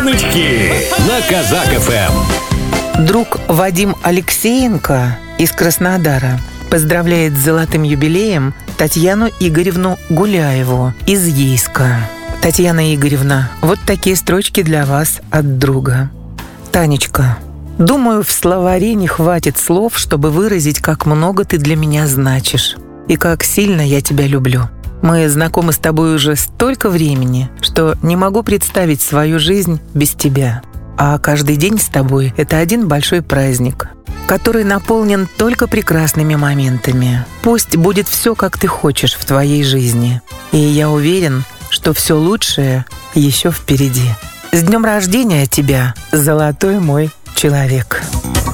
Имениннички на Казак ФМ. Друг Вадим Алексеенко из Краснодара поздравляет с золотым юбилеем Татьяну Игоревну Гуляеву из Ейска. Татьяна Игоревна, вот такие строчки для вас от друга. Танечка, думаю, в словаре не хватит слов, чтобы выразить, как много ты для меня значишь и как сильно я тебя люблю. Мы знакомы с тобой уже столько времени, что не могу представить свою жизнь без тебя. А каждый день с тобой — это один большой праздник, который наполнен только прекрасными моментами. Пусть будет все, как ты хочешь в твоей жизни. И я уверен, что все лучшее еще впереди. С днем рождения тебя, золотой мой человек!